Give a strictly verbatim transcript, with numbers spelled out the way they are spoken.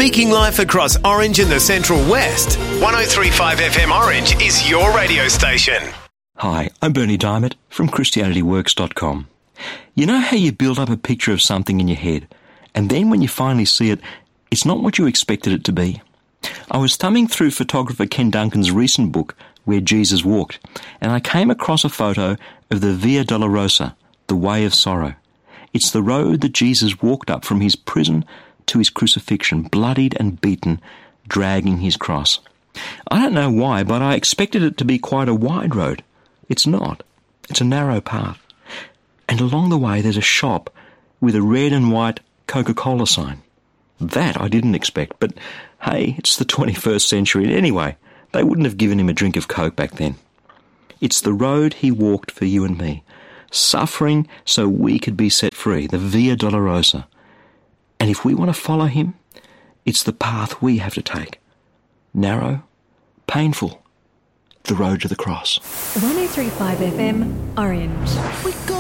Speaking life across Orange and the Central West, one oh three point five F M Orange is your radio station. Hi, I'm Bernie Diamond from Christianity Works dot com. You know how you build up a picture of something in your head, and then when you finally see it, it's not what you expected it to be? I was thumbing through photographer Ken Duncan's recent book, Where Jesus Walked, and I came across a photo of the Via Dolorosa, the Way of Sorrow. It's the road that Jesus walked up from his prison to his crucifixion, bloodied and beaten, dragging his cross. I don't know why, but I expected it to be quite a wide road. It's not. It's a narrow path. And along the way there's a shop with a red and white Coca-Cola sign. That I didn't expect, but hey, it's the twenty-first century. Anyway, they wouldn't have given him a drink of Coke back then. It's the road he walked for you and me, suffering so we could be set free, the Via Dolorosa. And if we want to follow him, it's the path we have to take. Narrow, painful, the road to the cross. one oh three point five F M, Orange. We got